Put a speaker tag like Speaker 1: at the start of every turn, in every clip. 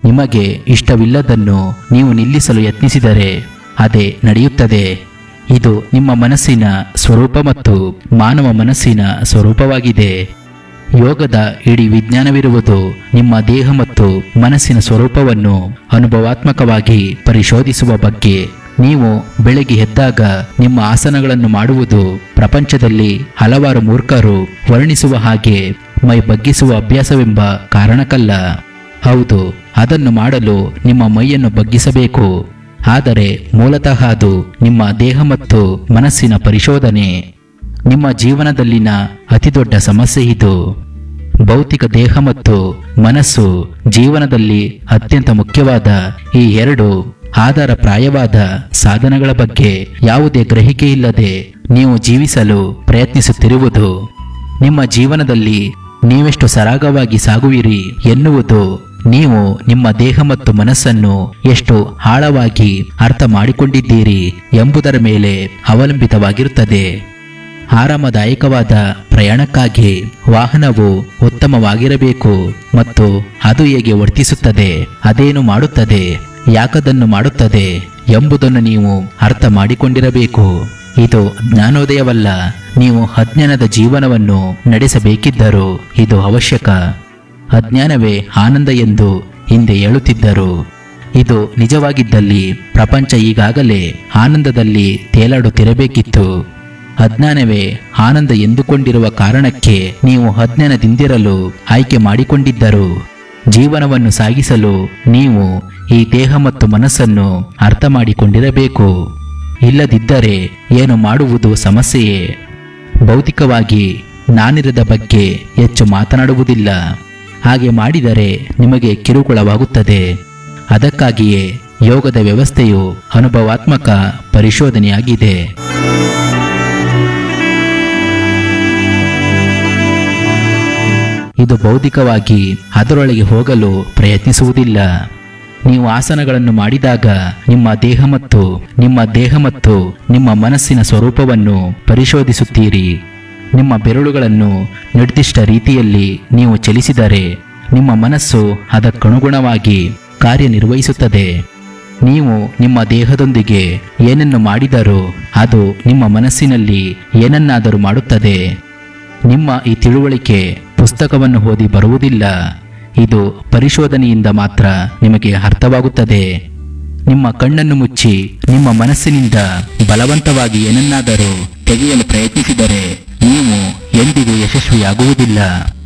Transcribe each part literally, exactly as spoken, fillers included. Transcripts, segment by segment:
Speaker 1: ನಿಮಗೆ ಇಷ್ಟವಿಲ್ಲದನ್ನು ನೀವು ನಿಲ್ಲಿಸಲು ಯತ್ನಿಸಿದರೆ ಅದೇ ನಡೆಯುತ್ತದೆ. ಇದು ನಿಮ್ಮ ಮನಸ್ಸಿನ ಸ್ವರೂಪ ಮತ್ತು ಮಾನವ ಮನಸ್ಸಿನ ಸ್ವರೂಪವಾಗಿದೆ. ಯೋಗದ ಇಡೀ ವಿಜ್ಞಾನವಿರುವುದು ನಿಮ್ಮ ದೇಹ ಮತ್ತು ಮನಸ್ಸಿನ ಸ್ವರೂಪವನ್ನು ಅನುಭವಾತ್ಮಕವಾಗಿ ಪರಿಶೋಧಿಸುವ ಬಗ್ಗೆ. ನೀವು ಬೆಳಗ್ಗೆ ಎದ್ದಾಗ ನಿಮ್ಮ ಆಸನಗಳನ್ನು ಮಾಡುವುದು ಪ್ರಪಂಚದಲ್ಲಿ ಹಲವಾರು ಮೂರ್ಖರು ವರ್ಣಿಸುವ ಹಾಗೆ ಮೈ ಬಗ್ಗಿಸುವ ಅಭ್ಯಾಸವೆಂಬ ಕಾರಣಕ್ಕಲ್ಲ. ಹೌದು, ಅದನ್ನು ಮಾಡಲು ನಿಮ್ಮ ಮೈಯನ್ನು ಬಗ್ಗಿಸಬೇಕು. ಆದರೆ ಮೂಲತಃ ಅದು ನಿಮ್ಮ ದೇಹ ಮತ್ತು ಮನಸ್ಸಿನ ಪರಿಶೋಧನೆ. ನಿಮ್ಮ ಜೀವನದಲ್ಲಿನ ಅತಿದೊಡ್ಡ ಸಮಸ್ಯೆ ಇದು. ಭೌತಿಕ ದೇಹ ಮತ್ತು ಮನಸ್ಸು ಜೀವನದಲ್ಲಿ ಅತ್ಯಂತ ಮುಖ್ಯವಾದ ಈ ಎರಡು ಆಧಾರಪ್ರಾಯವಾದ ಸಾಧನಗಳ ಬಗ್ಗೆ ಯಾವುದೇ ಗ್ರಹಿಕೆ ಇಲ್ಲದೆ ನೀವು ಜೀವಿಸಲು ಪ್ರಯತ್ನಿಸುತ್ತಿರುವುದು. ನಿಮ್ಮ ಜೀವನದಲ್ಲಿ ನೀವೆಷ್ಟು ಸರಾಗವಾಗಿ ಸಾಗುವಿರಿ ಎನ್ನುವುದು ನೀವು ನಿಮ್ಮ ದೇಹ ಮತ್ತು ಮನಸ್ಸನ್ನು ಎಷ್ಟು ಆಳವಾಗಿ ಅರ್ಥ ಮಾಡಿಕೊಂಡಿದ್ದೀರಿ ಎಂಬುದರ ಮೇಲೆ ಅವಲಂಬಿತವಾಗಿರುತ್ತದೆ. ಆರಾಮದಾಯಕವಾದ ಪ್ರಯಾಣಕ್ಕಾಗಿ ವಾಹನವು ಉತ್ತಮವಾಗಿರಬೇಕು ಮತ್ತು ಅದು ಹೇಗೆ ವರ್ತಿಸುತ್ತದೆ, ಅದೇನು ಮಾಡುತ್ತದೆ, ಯಾಕದನ್ನು ಮಾಡುತ್ತದೆ ಎಂಬುದನ್ನು ನೀವು ಅರ್ಥ ಮಾಡಿಕೊಂಡಿರಬೇಕು. ಇದು ಜ್ಞಾನೋದಯವಲ್ಲ. ನೀವು ಅಜ್ಞಾನದ ಜೀವನವನ್ನು ನಡೆಸಬೇಕಿದ್ದರೂ ಇದು ಅವಶ್ಯಕ. ಅಜ್ಞಾನವೇ ಆನಂದ ಎಂದು ಹಿಂದೆ ಹೇಳುತ್ತಿದ್ದರು. ಇದು ನಿಜವಾಗಿದ್ದಲ್ಲಿ ಪ್ರಪಂಚ ಈಗಾಗಲೇ ಆನಂದದಲ್ಲಿ ತೇಲಾಡುತ್ತಿರಬೇಕಿತ್ತು. ಅಜ್ಞಾನವೇ ಆನಂದ ಎಂದುಕೊಂಡಿರುವ ಕಾರಣಕ್ಕೆ ನೀವು ಅಜ್ಞಾನದಿಂದಿರಲು ಆಯ್ಕೆ ಮಾಡಿಕೊಂಡಿದ್ದರು. ಜೀವನವನ್ನು ಸಾಗಿಸಲು ನೀವು ಈ ದೇಹ ಮತ್ತು ಮನಸ್ಸನ್ನು ಅರ್ಥ ಮಾಡಿಕೊಂಡಿರಬೇಕು. ಇಲ್ಲದಿದ್ದರೆ ಏನು ಮಾಡುವುದು ಸಮಸ್ಯೆಯೇ. ಭೌತಿಕವಾಗಿ ನಾನಿರದ ಬಗ್ಗೆ ಹೆಚ್ಚು ಮಾತನಾಡುವುದಿಲ್ಲ. ಹಾಗೆ ಮಾಡಿದರೆ ನಿಮಗೆ ಕಿರುಕುಳವಾಗುತ್ತದೆ. ಅದಕ್ಕಾಗಿಯೇ ಯೋಗದ ವ್ಯವಸ್ಥೆಯು ಅನುಭವಾತ್ಮಕ ಪರಿಶೋಧನೆಯಾಗಿದೆ. ಇದು ಬೌದ್ಧಿಕವಾಗಿ ಅದರೊಳಗೆ ಹೋಗಲು ಪ್ರಯತ್ನಿಸುವುದಿಲ್ಲ. ನೀವು ಆಸನಗಳನ್ನು ಮಾಡಿದಾಗ ನಿಮ್ಮ ದೇಹ ಮತ್ತು ನಿಮ್ಮ ದೇಹ ಮತ್ತು ನಿಮ್ಮ ಮನಸ್ಸಿನ ಸ್ವರೂಪವನ್ನು ಪರಿಶೋಧಿಸುತ್ತೀರಿ. ನಿಮ್ಮ ಬೆರಳುಗಳನ್ನು ನಿರ್ದಿಷ್ಟ ರೀತಿಯಲ್ಲಿ ನೀವು ಚಲಿಸಿದರೆ ನಿಮ್ಮ ಮನಸ್ಸು ಅದಕ್ಕನುಗುಣವಾಗಿ ಕಾರ್ಯನಿರ್ವಹಿಸುತ್ತದೆ. ನೀವು ನಿಮ್ಮ ದೇಹದೊಂದಿಗೆ ಏನನ್ನು ಮಾಡಿದರೂ ಅದು ನಿಮ್ಮ ಮನಸ್ಸಿನಲ್ಲಿ ಏನನ್ನಾದರೂ ಮಾಡುತ್ತದೆ. ನಿಮ್ಮ ಈ ತಿಳುವಳಿಕೆ ಪುಸ್ತಕವನ್ನು ಓದಿ ಬರುವುದಿಲ್ಲ. ಇದು ಪರಿಶೋಧನೆಯಿಂದ ಮಾತ್ರ ನಿಮಗೆ ಅರ್ಥವಾಗುತ್ತದೆ. ನಿಮ್ಮ ಕಣ್ಣನ್ನು ಮುಚ್ಚಿ ನಿಮ್ಮ ಮನಸ್ಸಿನಿಂದ ಬಲವಂತವಾಗಿ ಏನನ್ನಾದರೂ ತೆಗೆಯಲು ಪ್ರಯತ್ನಿಸಿದರೆ ನೀವು ಎಂದಿಗೂ ಯಶಸ್ವಿಯಾಗುವುದಿಲ್ಲ.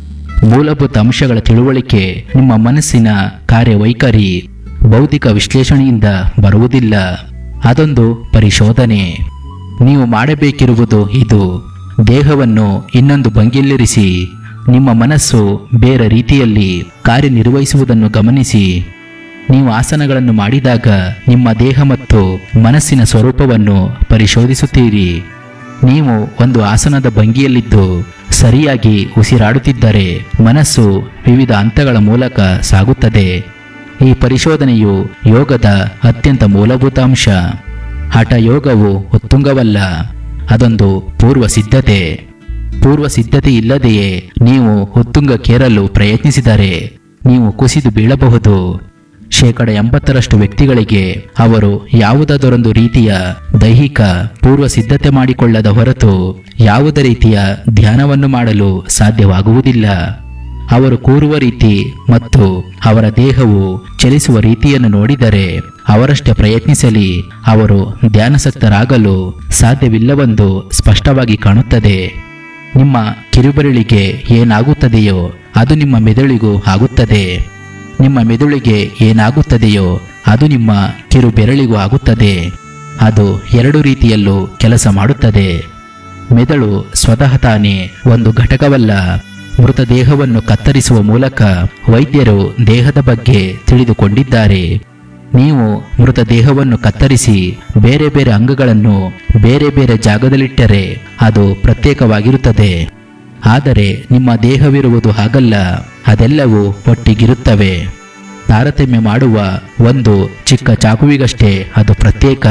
Speaker 1: ಮೂಲಭೂತ ಅಂಶಗಳ ತಿಳುವಳಿಕೆ ನಿಮ್ಮ ಮನಸ್ಸಿನ ಕಾರ್ಯವೈಖರಿ ಬೌದ್ಧಿಕ ವಿಶ್ಲೇಷಣೆಯಿಂದ ಬರುವುದಿಲ್ಲ. ಅದೊಂದು ಪರಿಶೋಧನೆ. ನೀವು ಮಾಡಬೇಕಿರುವುದು ಇದು. ದೇಹವನ್ನು ಇನ್ನೊಂದು ಭಂಗಿಯಲ್ಲಿರಿಸಿ ನಿಮ್ಮ ಮನಸ್ಸು ಬೇರೆ ರೀತಿಯಲ್ಲಿ ಕಾರ್ಯನಿರ್ವಹಿಸುವುದನ್ನು ಗಮನಿಸಿ. ನೀವು ಆಸನಗಳನ್ನು ಮಾಡಿದಾಗ ನಿಮ್ಮ ದೇಹ ಮತ್ತು ಮನಸ್ಸಿನ ಸ್ವರೂಪವನ್ನು ಪರಿಶೋಧಿಸುತ್ತೀರಿ. ನೀವು ಒಂದು ಆಸನದ ಭಂಗಿಯಲ್ಲಿದ್ದು ಸರಿಯಾಗಿ ಉಸಿರಾಡುತ್ತಿದ್ದರೆ ಮನಸ್ಸು ವಿವಿಧ ಹಂತಗಳ ಮೂಲಕ ಸಾಗುತ್ತದೆ. ಈ ಪರಿಶೋಧನೆಯು ಯೋಗದ ಅತ್ಯಂತ ಮೂಲಭೂತ ಅಂಶ. ಹಠ ಯೋಗವು ಉತ್ತುಂಗವಲ್ಲ, ಅದೊಂದು ಪೂರ್ವ ಸಿದ್ಧತೆ. ಪೂರ್ವ ಸಿದ್ಧತೆ ಇಲ್ಲದೆಯೇ ನೀವು ಉತ್ತುಂಗಕ್ಕೇರಲು ಪ್ರಯತ್ನಿಸಿದರೆ ನೀವು ಕುಸಿದು ಬೀಳಬಹುದು. ಶೇಕಡ ಎಂಬತ್ತರಷ್ಟು ವ್ಯಕ್ತಿಗಳಿಗೆ ಅವರು ಯಾವುದಾದರೊಂದು ರೀತಿಯ ದೈಹಿಕ ಪೂರ್ವ ಸಿದ್ಧತೆ ಮಾಡಿಕೊಳ್ಳದ ಹೊರತು ಯಾವುದೇ ರೀತಿಯ ಧ್ಯಾನವನ್ನು ಮಾಡಲು ಸಾಧ್ಯವಾಗುವುದಿಲ್ಲ. ಅವರು ಕೂರುವ ರೀತಿ ಮತ್ತು ಅವರ ದೇಹವು ಚಲಿಸುವ ರೀತಿಯನ್ನು ನೋಡಿದರೆ ಅವರಷ್ಟೇ ಪ್ರಯತ್ನಿಸಲಿ ಅವರು ಧ್ಯಾನಾಸಕ್ತರಾಗಲು ಸಾಧ್ಯವಿಲ್ಲವೆಂದು ಸ್ಪಷ್ಟವಾಗಿ ಕಾಣುತ್ತದೆ. ನಿಮ್ಮ ಕಿರುಬೆರಳಿಗೆ ಏನಾಗುತ್ತದೆಯೋ ಅದು ನಿಮ್ಮ ಮೆದುಳಿಗೂ ಆಗುತ್ತದೆ. ನಿಮ್ಮ ಮೆದುಳಿಗೆ ಏನಾಗುತ್ತದೆಯೋ ಅದು ನಿಮ್ಮ ಕಿರುಬೆರಳಿಗೂ ಆಗುತ್ತದೆ. ಅದು ಎರಡು ರೀತಿಯಲ್ಲೂ ಕೆಲಸ ಮಾಡುತ್ತದೆ. ಮೆದುಳು ಸ್ವತಃ ತಾನೇ ಒಂದು ಘಟಕವಲ್ಲ. ಮೃತದೇಹವನ್ನು ಕತ್ತರಿಸುವ ಮೂಲಕ ವೈದ್ಯರು ದೇಹದ ಬಗ್ಗೆ ತಿಳಿದುಕೊಂಡಿದ್ದಾರೆ. ನೀವು ಮೃತದೇಹವನ್ನು ಕತ್ತರಿಸಿ ಬೇರೆ ಬೇರೆ ಅಂಗಗಳನ್ನು ಬೇರೆ ಬೇರೆ ಜಾಗದಲ್ಲಿಟ್ಟರೆ ಅದು ಪ್ರತ್ಯೇಕವಾಗಿರುತ್ತದೆ. ಆದರೆ ನಿಮ್ಮ ದೇಹವಿರುವುದು ಹಾಗಲ್ಲ, ಅದೆಲ್ಲವೂ ಒಟ್ಟಿಗಿರುತ್ತವೆ. ತಾರತಮ್ಯ ಮಾಡುವ ಒಂದು ಚಿಕ್ಕ ಚಾಕುವಿಗಷ್ಟೇ ಅದು ಪ್ರತ್ಯೇಕ.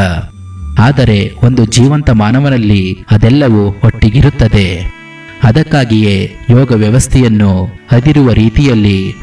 Speaker 1: ಆದರೆ ಒಂದು ಜೀವಂತ ಮಾನವನಲ್ಲಿ ಅದೆಲ್ಲವೂ ಒಟ್ಟಿಗಿರುತ್ತದೆ. ಅದಕ್ಕಾಗಿಯೇ ಯೋಗ ವ್ಯವಸ್ಥೆಯನ್ನು ಅದಿರುವ ರೀತಿಯಲ್ಲಿ